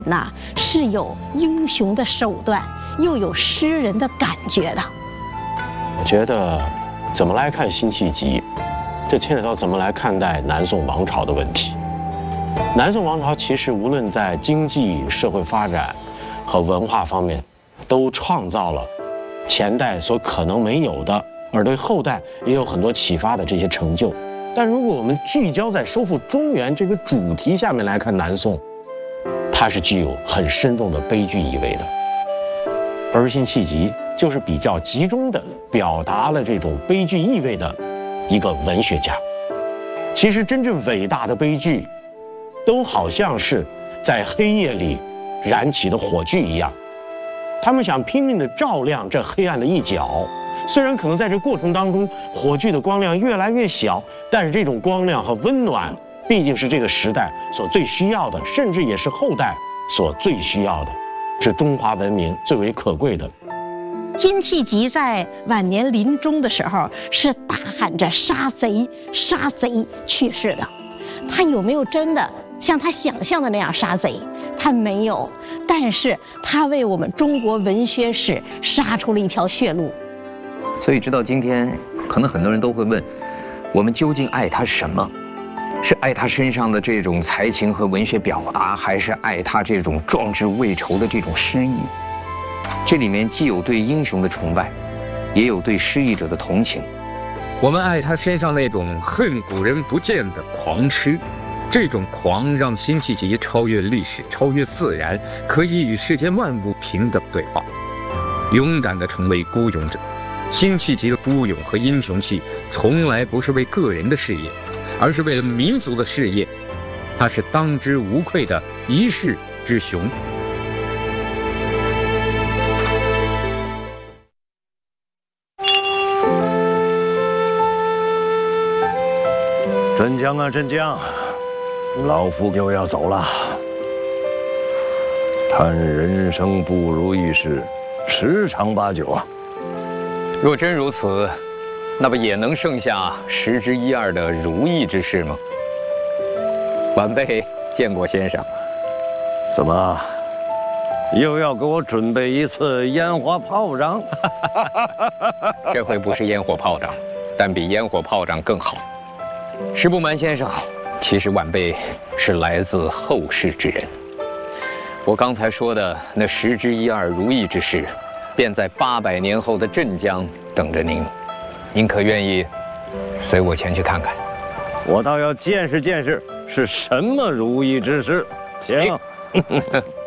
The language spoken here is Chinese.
那是有英雄的手段，又有诗人的感觉的。 我觉得，怎么来看辛弃疾，这牵扯到怎么来看待南宋王朝的问题。南宋王朝其实无论在经济社会发展和文化方面，都创造了前代所可能没有的，而对后代也有很多启发的这些成就。但如果我们聚焦在收复中原这个主题下面来看南宋，它是具有很深重的悲剧意味的。而辛弃疾就是比较集中地表达了这种悲剧意味的一个文学家。其实真正伟大的悲剧，都好像是在黑夜里燃起的火炬一样，他们想拼命地照亮这黑暗的一角。虽然可能在这过程当中，火炬的光亮越来越小，但是这种光亮和温暖，毕竟是这个时代所最需要的，甚至也是后代所最需要的，是中华文明最为可贵的。 辛弃疾在晚年临终的时候是大喊着杀贼杀贼去世的。他有没有真的像他想象的那样杀贼？他没有，但是他为我们中国文学史杀出了一条血路。 所以直到今天，可能很多人都会问，我们究竟爱他什么？是爱他身上的这种才情和文学表达，还是爱他这种壮志未酬的这种诗意？这里面既有对英雄的崇拜，也有对失意者的同情。 我们爱他身上那种恨古人不见的狂痴，这种狂让辛弃疾超越历史，超越自然，可以与世间万物平等对话，勇敢地成为孤勇者。辛弃疾的孤勇和英雄气，从来不是为个人的事业，而是为了民族的事业。他是当之无愧的一世之雄。 镇江啊，镇江，老夫又要走了。叹人生不如意事，十常八九啊。 若真如此，那不也能剩下1/12的如意之事吗？晚辈见过先生。 怎么，又要给我准备一次烟花炮仗？ 这回不是烟火炮仗，但比烟火炮仗更好。实不瞒先生，其实晚辈是来自后世之人。我刚才说的那1/12如意之事，便在800年后的镇江等着您。您可愿意随我前去看看？ 我倒要见识见识是什么如意之事。行。